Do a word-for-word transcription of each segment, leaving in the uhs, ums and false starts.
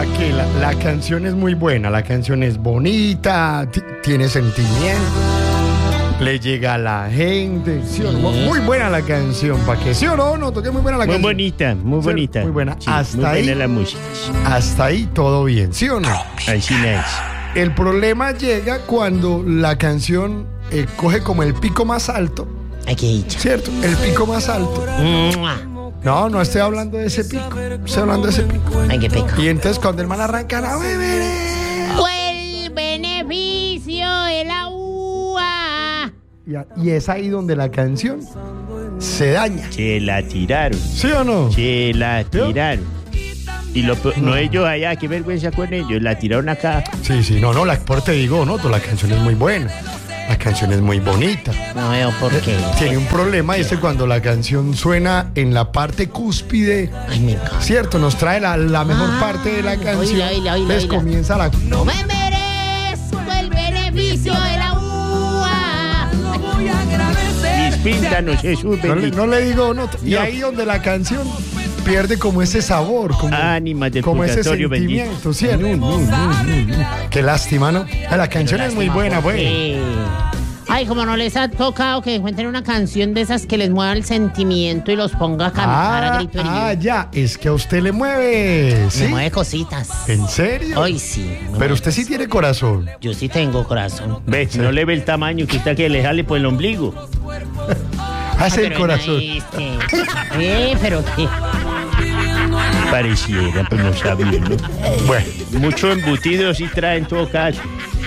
¿Para qué? La, la canción es muy buena, la canción es bonita, t- tiene sentimiento, le llega a la gente, ¿sí o no? Muy buena la canción, ¿para qué? ¿Sí o no? No, toqué muy buena la Muy canción. bonita, muy Sí, bonita. muy buena. Sí, Hasta muy ahí. buena la música. Hasta ahí todo bien, ¿sí o no? Así es. El problema llega cuando la canción eh, coge como el pico más alto, Ay, qué dicha. ¿cierto? El pico más alto. Mua. No, no estoy hablando de ese pico, estoy hablando de ese pico. Ay, qué pecado. Y entonces cuando el man arranca la beberé. Fue el beneficio de la U A. Y, a- y es ahí donde la canción se daña. Se la tiraron. ¿Sí o no? Se la tiraron. Y lo, pe- no ellos allá, qué vergüenza con ellos. La tiraron acá. Sí, sí, no, no, la, por te digo, no, la canción es muy buena. La canción es muy bonita. No veo por qué. Tiene un problema, y es que cuando la canción suena en la parte cúspide, Ay, me encanta. cierto, nos trae la, la mejor Ah, parte de la canción. oíla, oíla, oíla, les oíla. comienza la... No me merezco el beneficio de la U A. Dispíntanos, Jesús No le, bendito. no le digo, no. Y No. ahí donde la canción pierde como ese sabor, como, Ánimas del como ese purgatorio sentimiento, bendito. ¿cierto? No, no, no, no, no. Qué lástima, ¿no? Ah, La canción es muy buena, pues. Eh, Ay, como no les ha tocado que encuentren una canción de esas que les mueva el sentimiento y los ponga a cantar a Ah, grito herido. ah, ya, es que a usted le mueve, ¿sí? Me mueve cositas. ¿En serio? Ay, sí. me mueve. Pero usted sí tiene corazón. Yo sí tengo corazón. Ve, no le ve el tamaño que está que le jale por el ombligo. Hace el Pero corazón. este, eh, pero qué. Pareciera, pero no sabía, ¿no? Bueno, Mucho embutido sí trae en todo caso.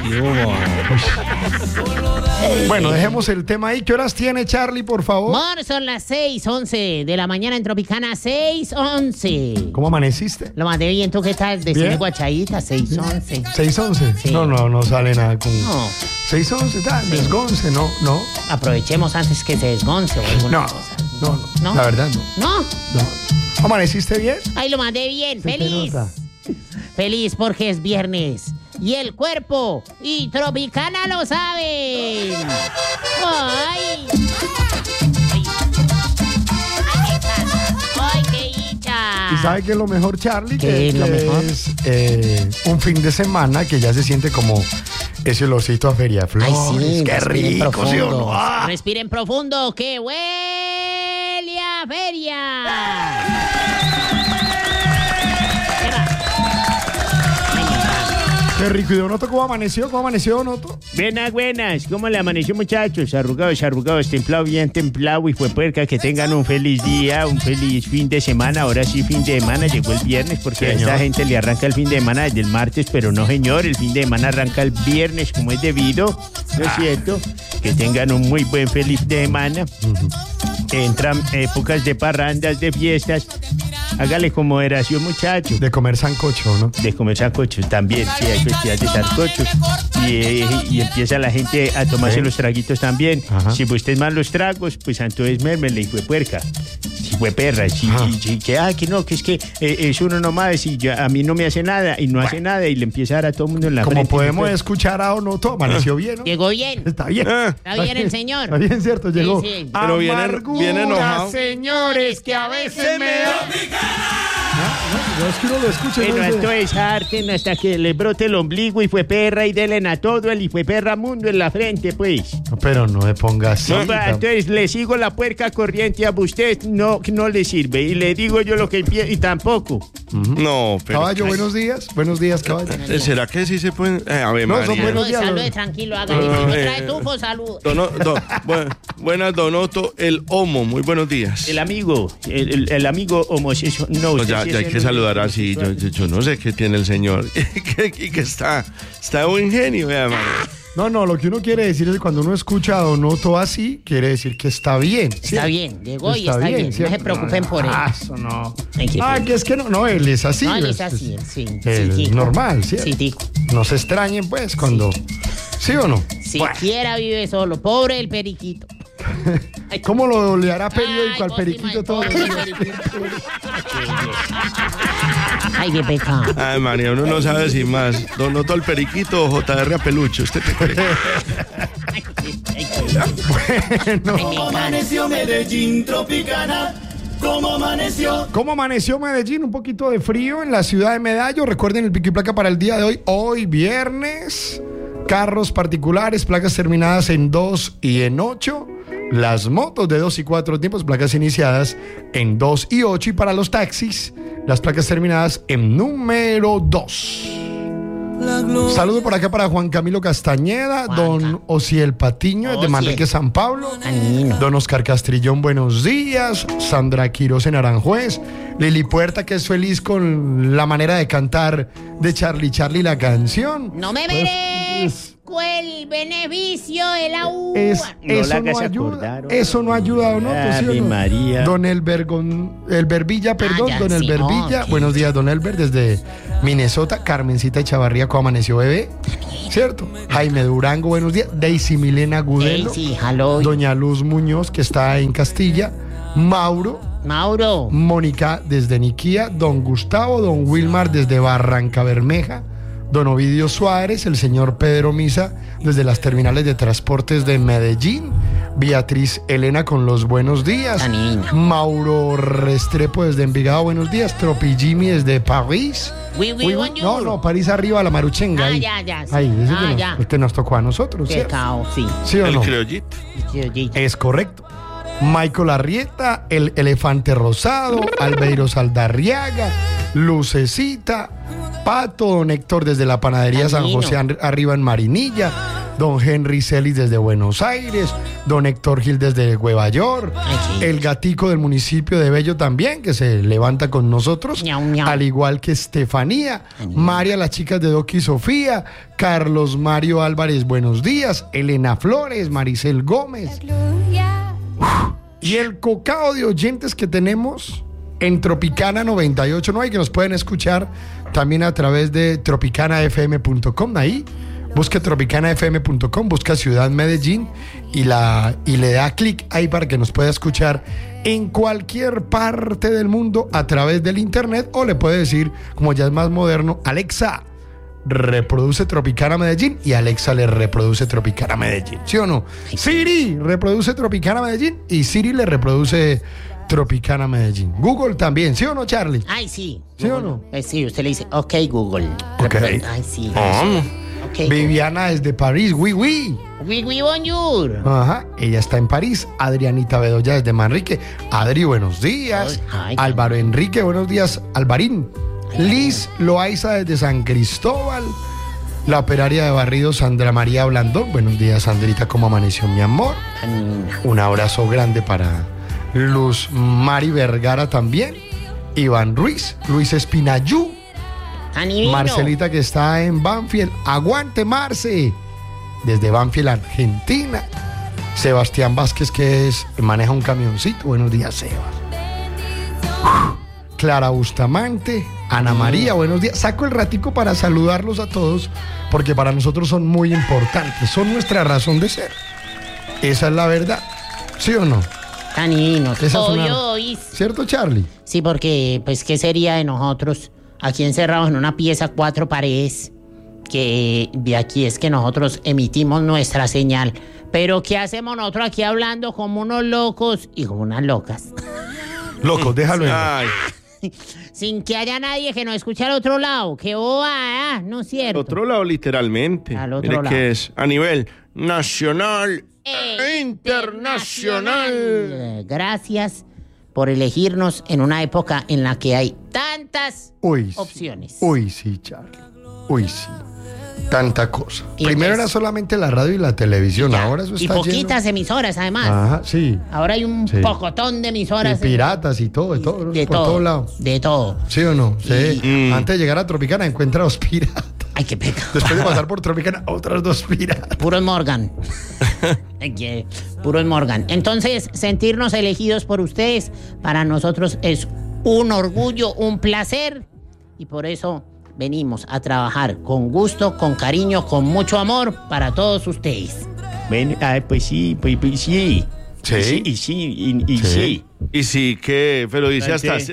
bueno, dejemos el tema ahí. ¿Qué horas tiene Charlie, por favor? Amor, son las seis once de la mañana en Tropicana, seis once. ¿Cómo amaneciste? Lo mandé bien, ¿tú qué tal? Decime Bien. guachadita, seis once. ¿seis once? Sí. No, no, no sale nada con... No, ¿seis once? Tal, desgonce, no, no. aprovechemos antes que se desgonce o alguna No, cosa. no, no, ¿No? la verdad no. ¿No? no. ¿Amaneciste bien? Ahí lo mandé bien, Se te feliz. nota. Feliz porque es viernes. Y el cuerpo y Tropicana lo saben. ¡Ay! ¡Ay! ¡Ay, qué dicha! ¿Y sabe qué es lo mejor, Charlie? ¿Qué Que es lo que mejor? Es eh, un fin de semana que ya se siente como ese olorcito a Feria de Ay, Flores. sí, ¡Qué respiren rico, profundo. ¿sí o no? ¡Ah! Respiren profundo, que huele a feria. ¿Qué más? Ay, me encanta. ¡Qué rico! ¿Y Donoto cómo amaneció? ¿Cómo amaneció Donoto? Buenas, buenas. ¿Cómo le amaneció, muchachos? Arrugados, arrugados, templado, bien templado. Y fue puerca, que tengan un feliz día, un feliz fin de semana. Ahora sí, fin de semana. Llegó el viernes porque a Señor. esta gente le arranca el fin de semana desde el martes, pero no, señor. El fin de semana arranca el viernes como es debido. ¿No es cierto? Que tengan un muy buen feliz de semana. Entran épocas de parrandas, de fiestas. Hágale con moderación, muchachos. De comer sancocho, ¿no? De comer sancocho también, sí, hay festivales de sancocho. Y, eh, y empieza la gente a tomarse Sí. los traguitos también. Ajá. Si usted más los tragos, pues entonces mérmele y fue puerca. Si fue perra, si, Ajá. y- si- que, ah, que no, que es que eh, es uno nomás y yo- a mí no me hace nada y no hace nada y le empieza a dar a todo el mundo en la Como frente. podemos escuchar a Donoto, amaneció bien, ¿no? Llegó bien. Está bien. Está bien el señor. Está bien, ¿cierto? Llegó. Sí, sí. Pero viene- Amargura, viene enojado. señores, que a veces me da... No, no, es que uno lo escucha y Bueno, no dice- esto es arte hasta que le brote el ombligo y fue perra y delen a todo el y fue perra mundo en la frente, pues. No, pero no me ponga así. No, va, tam- entonces le sigo la puerca corriente a usted, no, no le sirve. Y le digo yo lo que empie- y tampoco. No, pero. Caballo, buenos días. Buenos días, caballo. Eh, ¿Será que sí se pueden.? Eh, a ver, No, son María. buenos Salude, días, salude, don- tranquilo, hágale. Ah, No eh, trae tufo, salud. Dono- do- bu- buenas, Donoto, el Homo. Muy buenos días. El amigo, el, el- el amigo homosexual. No, No, usted ya, sí ya hay es que el- saludar así. Yo, yo- yo no sé qué tiene el señor. Y que está. Está de buen genio, vea, María. No, no, lo que uno quiere decir es que cuando uno escucha a Donoto así, quiere decir que está bien. ¿sí? Está bien, llegó y está bien. No ¿cierto? se preocupen por él. Ah, eso no. Ay, qué Ah, pena. que es que no, no, él es así. No, él es- es así, él sí. es sí, tico. normal, ¿cierto? Sí, tico. No se extrañen, pues, cuando... ¿Sí o no? Siquiera vive solo. Pobre el periquito. Ay, ¿Cómo lo le hará periódico Ay, al vos periquito sí, todo? pobre periquito. Ay, qué pecado. Ay, María, uno no sabe si más. Donoto al periquito o J R a peluche. ¿Usted qué cree? Ay, qué- Bueno, ay, me encanta. Amaneció Medellín Tropicana. ¿Cómo amaneció? ¿Cómo amaneció Medellín? Un poquito de frío en la ciudad de Medallo. Recuerden el pico y placa para el día de hoy. Hoy viernes, carros particulares, placas terminadas en dos y en ocho. Las motos de dos y cuatro tiempos, placas iniciadas en dos y ocho. Y para los taxis, las placas terminadas en número dos. Saludo por acá para Juan Camilo Castañeda, Juanca. don Ociel Patiño, de Ociel. Manrique San Pablo, Anino. don Oscar Castrillón, buenos días, Sandra Quiroz en Aranjuez, Lili Puerta, que es feliz con la manera de cantar de Charlie Charlie la canción. No me Pues, merezco el beneficio de la uva. Es, No eso la no hagas ayuda. acordar, ¿o? Eso no ayuda, ¿o no? Pues, ¿sí o Ave no? María. Don Elber, Gon- Elber Villa, perdón, ya, don sí, Elber Villa. ok. Buenos días, don Elber, desde Minnesota. Carmencita Echavarría, ¿cómo amaneció, bebé? ¿Cierto? Jaime Durango, buenos días. Daisy Milena Gudelo. Daisy, hello. Doña Luz Muñoz, que está en Castilla. Mauro. Mauro. Mónica desde Niquía. Don Gustavo. Don Wilmar desde Barranca Bermeja. Don Ovidio Suárez, el señor Pedro Misa desde las terminales de transportes de Medellín. Beatriz Elena con los buenos días. La niña. Mauro Restrepo desde Envigado, buenos días. Tropi Jimmy desde París. Oui, oui, Uy, bonjour. no, no, París arriba, la Maruchenga. Ah, ahí. ya, ya, sí. Ahí, ese Ah, que, nos, ya. el que nos tocó a nosotros. Qué ¿cierto? cao, sí. ¿Sí o El no? criollito. Sí, sí. Es correcto. Michael Arrieta, el elefante rosado, Albeiro Saldarriaga, Lucecita, Pato, don Héctor desde la panadería San Camino. José ar- arriba en Marinilla, don Henry Celis desde Buenos Aires, don Héctor Gil desde Nueva York, Ay, sí. el gatico del municipio de Bello también, que se levanta con nosotros, Miau, miau. al igual que Estefanía, María, las chicas de Doki Sofía, Carlos Mario Álvarez, buenos días, Elena Flores, Maricel Gómez. Y el cocao de oyentes que tenemos en Tropicana noventa y ocho punto nueve, que nos pueden escuchar también a través de tropicana f m punto com. Ahí busque tropicana f m punto com, busca Ciudad Medellín y, la, y le da clic ahí para que nos pueda escuchar en cualquier parte del mundo a través del internet, o le puede decir, como ya es más moderno, Alexa, reproduce Tropicana Medellín, y Alexa le reproduce Tropicana Medellín, ¿sí o no? Siri reproduce Tropicana Medellín y Siri le reproduce Tropicana Medellín. Google también, ¿sí o no, Charlie? Ay, sí. ¿Sí o Google. no? Eh, sí, usted le dice, ok, Google. Ok. Ay, sí. ¿Cómo? Ok. Viviana desde París, oui, oui. Oui, oui, bonjour. Ajá, ella está en París. Adrianita Bedoya desde Manrique. Adri, buenos días. Ay, ay, Álvaro Enrique, buenos días. Alvarín. Liz Loaiza desde San Cristóbal. La operaria de barrido Sandra María Blandón. Buenos días, Sandrita, ¿cómo amaneció mi amor? Anina. Un abrazo grande para Luz Mari Vergara también. Iván Ruiz, Luis Espinayú, Anino. Marcelita, que está en Banfield. Aguante, Marce. Desde Banfield, Argentina. Sebastián Vázquez, que es maneja un camioncito. Buenos días, Sebas. Clara Bustamante, Ana María, buenos días. Saco el ratico para saludarlos a todos, porque para nosotros son muy importantes. Son nuestra razón de ser. Esa es la verdad. ¿Sí o no? Caninos. Esa es Hoy, una- hoy. ¿Cierto, Charlie? Sí, porque, pues, ¿qué sería de nosotros aquí encerrados en una pieza, cuatro paredes? Que de aquí es que nosotros emitimos nuestra señal. Pero, ¿qué hacemos nosotros aquí hablando como unos locos y como unas locas? Locos, déjalo en. Ay, Sin que haya nadie que nos escuche al otro lado. ¡Qué bobada! ¿No es al cierto? otro lado, literalmente. Al otro Mire lado. que es a nivel nacional E e internacional. Eh, Gracias por elegirnos en una época en la que hay tantas Uy, sí. opciones. Uy, sí, Charlie. Uy, sí. Tanta cosa. Y Primero pues- era solamente la radio y la televisión. Ya. Ahora eso y está poquitas emisoras, además. lleno. Ajá, sí. Ahora hay un Sí. pocotón de Y emisoras. piratas y todo, de todo, de por todo. todos lados. De todo. ¿Sí o no? Sí. Mm. Antes de llegar a Tropicana encuentra dos piratas. Ay, qué pecado. Después de pasar por Tropicana, otras dos piratas. Puros Morgan. Ay, que- Puros Morgan. Entonces, sentirnos elegidos por ustedes, para nosotros es un orgullo, un placer. Y por eso venimos a trabajar con gusto, con cariño, con mucho amor para todos ustedes. Ven, ay, pues sí, pues, pues sí. Sí. Y sí, y sí, y, y Sí. sí. Y sí, que, pero dice hasta, Ante-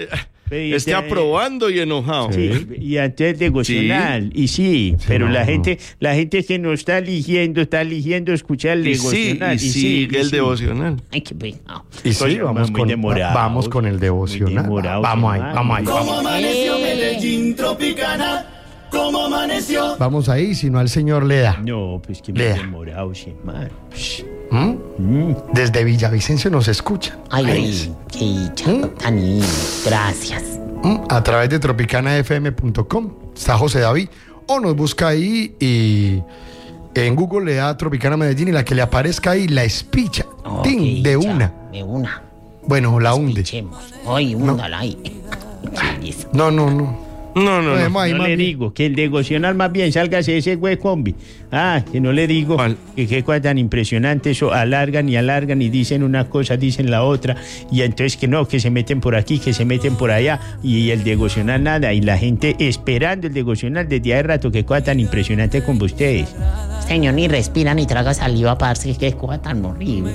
Pero esté ya- aprobando y enojado. Sí, y antes el devocional. Y sí, pero no, la no. gente, la gente que no está eligiendo, está eligiendo escuchar el Y sí, devocional. y sigue el sí. devocional. Ay, qué pena. Y sí, Oye, vamos muy con, demorados, vamos con el devocional. muy demorados, Vamos ahí, hermano. vamos ahí. Como Vamos. amaneció Medellín Tropicana, como amaneció. Vamos ahí, si no al señor le da. No, pues que me Lea. demorado, sí, man. ¿Mm? Mm. Desde Villavicencio nos escucha. Ay, Ahí. ay, qué dicha. Tan lindo. Gracias. ¿Mm? A través de tropicana f m punto com. Está José David. O nos busca ahí y en Google le da Tropicana Medellín y la que le aparezca ahí la espicha. Oh, ¡Tin! qué De dicha. una. De una. Bueno, la hunde. Pichemos. Ay, húndala ahí. Qué dicha. No, no, no. No, no, no. Dejemos ahí No más le bien. digo, que el devocional más bien sálgase de ese güey combi. Ah, que no le digo ¿Cuál? que qué cosa tan impresionante eso, alargan y alargan y dicen una cosa, dicen la otra, y entonces que no, que se meten por aquí, que se meten por allá, y el devocional nada, y la gente esperando el devocional desde hace rato, qué cosa tan impresionante con ustedes. Señor, ni respira ni traga saliva, parce. Qué cosa tan horrible.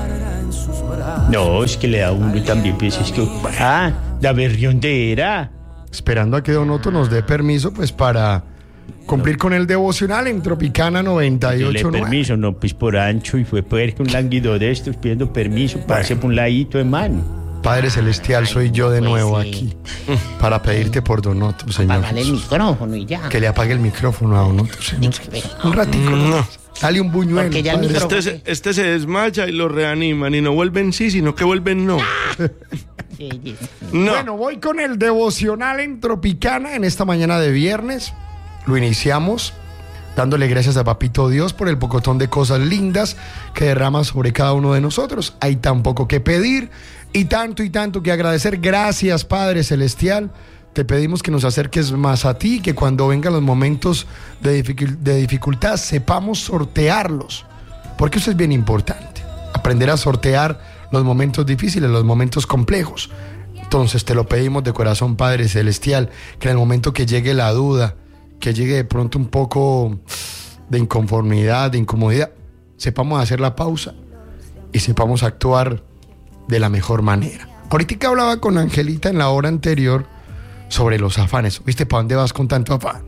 No, es que le da uno también, pues es que, ah, la berriondera. Esperando a que Don Otto nos dé permiso, pues para cumplir con el devocional en Tropicana noventa y Yo le ocho punto nueve. permiso, no, pues por ancho, y fue poder que un languido de estos pidiendo permiso, pase por un ladito de mano. Padre Celestial, soy yo de Pues nuevo sí. aquí para pedirte por Don Otto, Señor. Apagale el Jesús. micrófono y ya. Que le apague el micrófono a Don Otto, Señor. Un ratico. No. Dale un buñuelo. Porque ya el Padre. micrófono- Este se, este se desmaya y lo reaniman y no vuelven sí, sino que vuelven no. Qué dicha. No. Bueno, voy con el devocional en Tropicana en esta mañana de viernes. Lo iniciamos dándole gracias a Papito Dios por el pocotón de cosas lindas que derrama sobre cada uno de nosotros. Hay tan poco que pedir y tanto y tanto que agradecer. Gracias, Padre Celestial. Te pedimos que nos acerques más a ti, que cuando vengan los momentos de, dificul- de dificultad sepamos sortearlos, porque eso es bien importante, aprender a sortear los momentos difíciles, los momentos complejos. Entonces te lo pedimos de corazón, Padre Celestial, que en el momento que llegue la duda, que llegue de pronto un poco de inconformidad, de incomodidad, sepamos hacer la pausa y sepamos actuar de la mejor manera. Ahorita hablaba con Angelita en la hora anterior sobre los afanes. ¿Viste para dónde vas con tanto afán?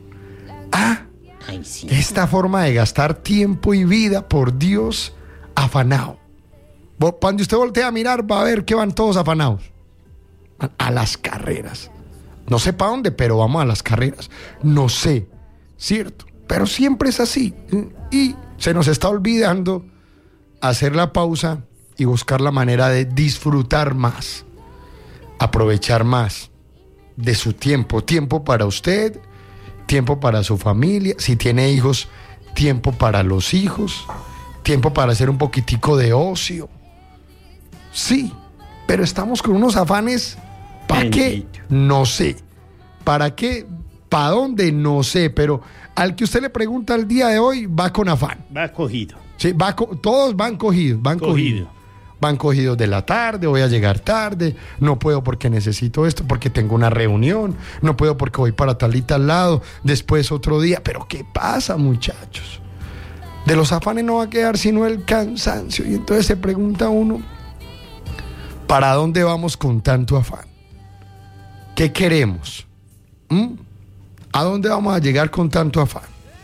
Ah, Ay, sí. esta forma de gastar tiempo y vida por Dios afanado. Vo- Cuando usted voltea a mirar va a ver que van todos afanados. A- A las carreras. No sé para dónde, pero vamos a las carreras. No sé, cierto. Pero siempre es así. Y se nos está olvidando hacer la pausa y buscar la manera de disfrutar más, aprovechar más de su tiempo, tiempo para usted, tiempo para su familia, si tiene hijos, tiempo para los hijos, tiempo para hacer un poquitico de ocio. Sí, pero estamos con unos afanes, ¿para qué? Bendito. No sé. ¿Para qué? ¿Para dónde? No sé, pero al que usted le pregunta el día de hoy va con afán. Va cogido. Sí, va co- todos van cogidos, van Cogido. cogidos. Van cogidos de la tarde, voy a llegar tarde, no puedo porque necesito esto, porque tengo una reunión, no puedo porque voy para tal y tal lado, después otro día. Pero ¿qué pasa, muchachos? De los afanes no va a quedar sino el cansancio. Y entonces se pregunta uno, ¿para dónde vamos con tanto afán? ¿Qué queremos? ¿Mm? ¿A dónde vamos a llegar con tanto afán?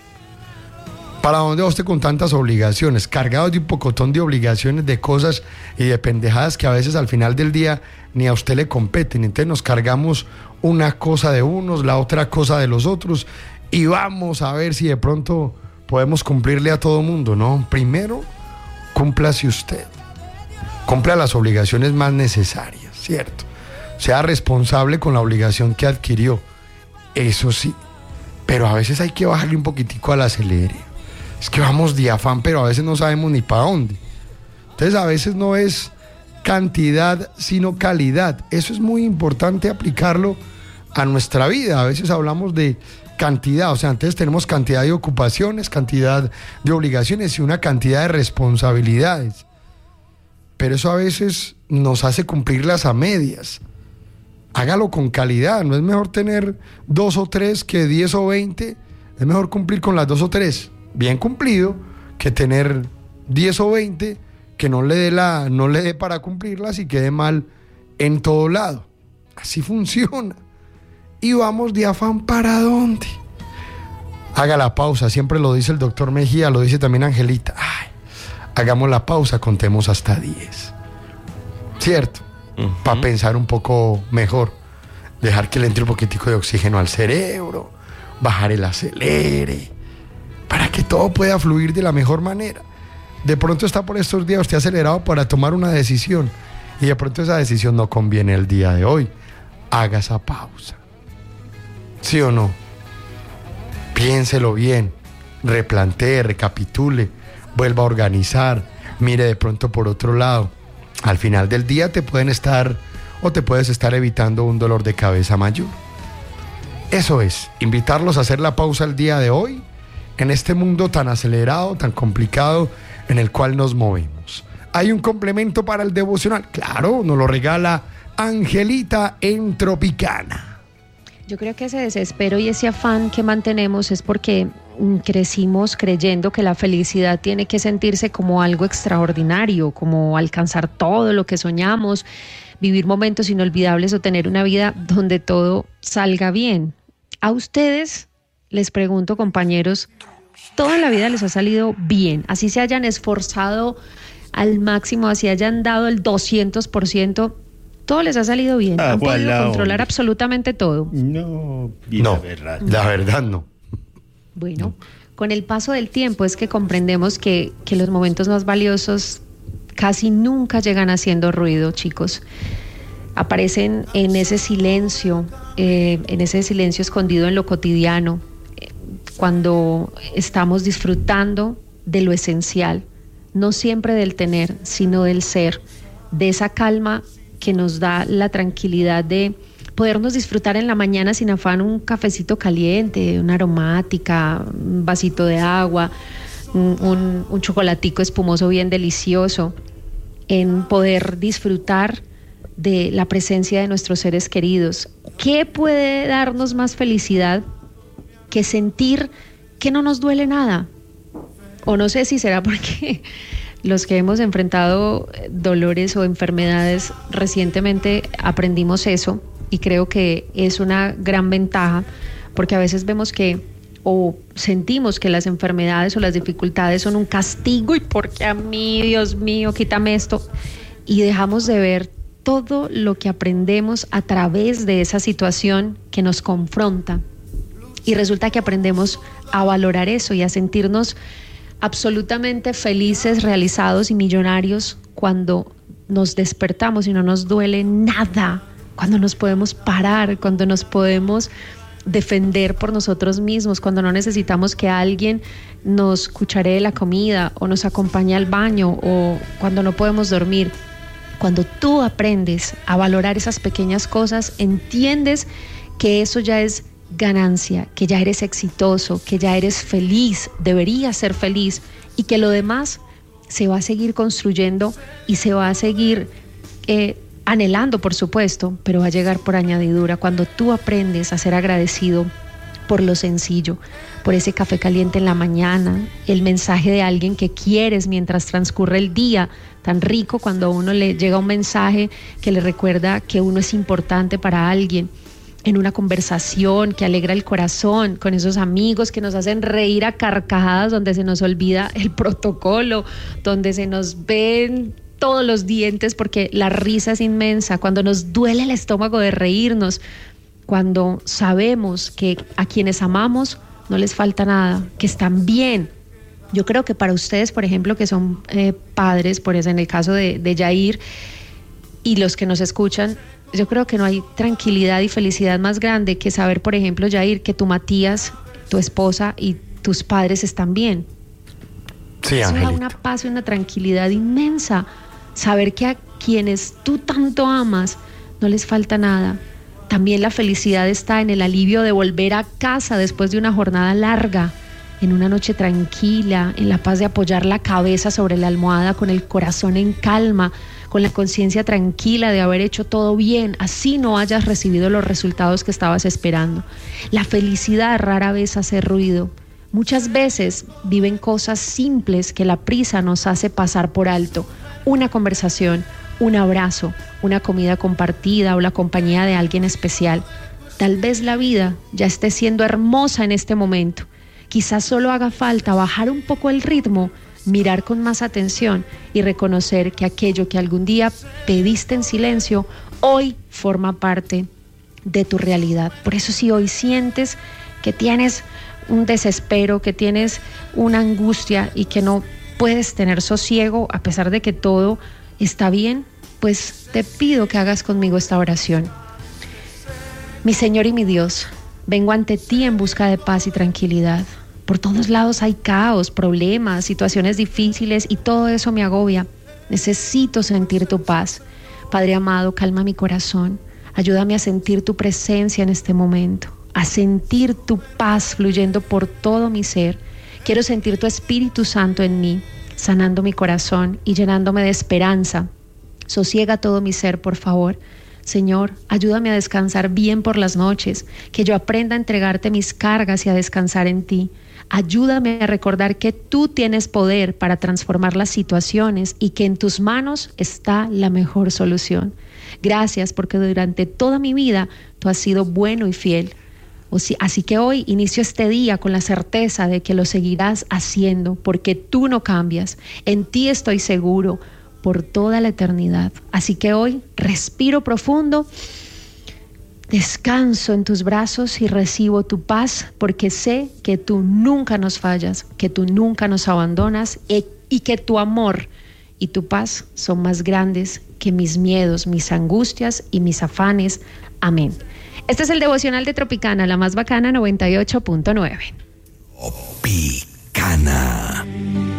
¿Para dónde va usted con tantas obligaciones? Cargados de un pocotón de obligaciones, de cosas y de pendejadas que a veces al final del día ni a usted le competen. Entonces nos cargamos una cosa de unos, la otra cosa de los otros y vamos a ver si de pronto podemos cumplirle a todo mundo. No, primero, cúmplase usted. Cumpla las obligaciones más necesarias, ¿cierto? Sea responsable con la obligación que adquirió. Eso sí, pero a veces hay que bajarle un poquitico al acelere. Es que vamos de afán, pero a veces no sabemos ni para dónde. Entonces a veces no es cantidad, sino calidad. Eso es muy importante aplicarlo a nuestra vida. A veces hablamos de cantidad, o sea, antes tenemos cantidad de ocupaciones, cantidad de obligaciones y una cantidad de responsabilidades. Pero eso a veces nos hace cumplirlas a medias. Hágalo con calidad. No es mejor tener dos o tres que diez o veinte. Es mejor cumplir con las dos o tres bien cumplido que tener diez o veinte que no le dé la no le dé para cumplirlas y quede mal en todo lado. Así funciona. Y vamos de afán para dónde. Haga la pausa, siempre lo dice el doctor Mejía, lo dice también Angelita. Ay, hagamos la pausa, contemos hasta diez. ¿Cierto? Uh-huh. Para pensar un poco mejor. Dejar que le entre un poquitico de oxígeno al cerebro, bajar el acelere, para que todo pueda fluir de la mejor manera. De pronto está por estos días usted acelerado para tomar una decisión y de pronto esa decisión no conviene el día de hoy. Haga esa pausa. ¿Sí o no? Piénselo bien, replantee, recapitule, vuelva a organizar, mire de pronto por otro lado. Al final del día te pueden estar o te puedes estar evitando un dolor de cabeza mayor. Eso es, invitarlos a hacer la pausa el día de hoy en este mundo tan acelerado, tan complicado en el cual nos movemos. ¿Hay un complemento para el devocional? Claro, nos lo regala Angelita en Tropicana. Yo creo que ese desespero y ese afán que mantenemos es porque crecimos creyendo que la felicidad tiene que sentirse como algo extraordinario, como alcanzar todo lo que soñamos, vivir momentos inolvidables o tener una vida donde todo salga bien. A ustedes les pregunto, compañeros, toda la vida les ha salido bien, así se hayan esforzado al máximo, así hayan dado el doscientos por ciento, todo les ha salido bien. Ah, ¿Han podido voilà, controlar hombre. absolutamente todo? No, y No, la verdad. la verdad no. Bueno, No. con el paso del tiempo es que comprendemos que, que los momentos más valiosos casi nunca llegan haciendo ruido, chicos. Aparecen en ese silencio, eh, en ese silencio escondido en lo cotidiano, eh, cuando estamos disfrutando de lo esencial, no siempre del tener, sino del ser, de esa calma que nos da la tranquilidad de podernos disfrutar en la mañana sin afán un cafecito caliente, una aromática, un vasito de agua, un, un, un chocolatico espumoso bien delicioso, en poder disfrutar de la presencia de nuestros seres queridos. ¿Qué puede darnos más felicidad que sentir que no nos duele nada? O no sé si será porque los que hemos enfrentado dolores o enfermedades recientemente aprendimos eso, y creo que es una gran ventaja, porque a veces vemos que o sentimos que las enfermedades o las dificultades son un castigo, y porque a mí, Dios mío, quítame esto, y dejamos de ver todo lo que aprendemos a través de esa situación que nos confronta, y resulta que aprendemos a valorar eso y a sentirnos absolutamente felices, realizados y millonarios cuando nos despertamos y no nos duele nada, cuando nos podemos parar, cuando nos podemos defender por nosotros mismos, cuando no necesitamos que alguien nos cucharee la comida o nos acompañe al baño, o cuando no podemos dormir. Cuando tú aprendes a valorar esas pequeñas cosas, entiendes que eso ya es ganancia, que ya eres exitoso, que ya eres feliz, deberías ser feliz, y que lo demás se va a seguir construyendo y se va a seguir eh, anhelando, por supuesto, pero va a llegar por añadidura cuando tú aprendes a ser agradecido por lo sencillo, por ese café caliente en la mañana, el mensaje de alguien que quieres mientras transcurre el día, tan rico cuando a uno le llega un mensaje que le recuerda que uno es importante para alguien, en una conversación que alegra el corazón, con esos amigos que nos hacen reír a carcajadas, donde se nos olvida el protocolo, donde se nos ven todos los dientes porque la risa es inmensa, cuando nos duele el estómago de reírnos, cuando sabemos que a quienes amamos no les falta nada, que están bien. Yo creo que para ustedes, por ejemplo, que son eh, padres, por eso en el caso de, de Yair y los que nos escuchan, yo creo que no hay tranquilidad y felicidad más grande que saber, por ejemplo, Yair, que tu Matías, tu esposa y tus padres están bien. Sí, Eso da Angelita. una paz y una tranquilidad inmensa. Saber que a quienes tú tanto amas no les falta nada. También la felicidad está en el alivio de volver a casa después de una jornada larga, en una noche tranquila, en la paz de apoyar la cabeza sobre la almohada con el corazón en calma, con la conciencia tranquila de haber hecho todo bien, así no hayas recibido los resultados que estabas esperando. La felicidad rara vez hace ruido. Muchas veces viven cosas simples que la prisa nos hace pasar por alto. Una conversación, un abrazo, una comida compartida o la compañía de alguien especial. Tal vez la vida ya esté siendo hermosa en este momento. Quizás solo haga falta bajar un poco el ritmo, mirar con más atención y reconocer que aquello que algún día pediste en silencio, hoy forma parte de tu realidad. Por eso si hoy sientes que tienes un desespero, que tienes una angustia y que no puedes tener sosiego a pesar de que todo está bien, pues te pido que hagas conmigo esta oración. Mi Señor y mi Dios, vengo ante ti en busca de paz y tranquilidad. Por todos lados hay caos, problemas, situaciones difíciles y todo eso me agobia. Necesito sentir tu paz. Padre amado, calma mi corazón. Ayúdame a sentir tu presencia en este momento, a sentir tu paz fluyendo por todo mi ser. Quiero sentir tu Espíritu Santo en mí, sanando mi corazón y llenándome de esperanza. Sosiega todo mi ser, por favor. Señor, ayúdame a descansar bien por las noches, que yo aprenda a entregarte mis cargas y a descansar en ti. Ayúdame a recordar que tú tienes poder para transformar las situaciones y que en tus manos está la mejor solución. Gracias porque durante toda mi vida tú has sido bueno y fiel. Así que hoy inicio este día con la certeza de que lo seguirás haciendo porque tú no cambias. En ti estoy seguro por toda la eternidad. Así que hoy respiro profundo, descanso en tus brazos y recibo tu paz porque sé que tú nunca nos fallas, que tú nunca nos abandonas y, y que tu amor y tu paz son más grandes que mis miedos, mis angustias y mis afanes. Amén. Este es el devocional de Tropicana, la más bacana, noventa y ocho punto nueve.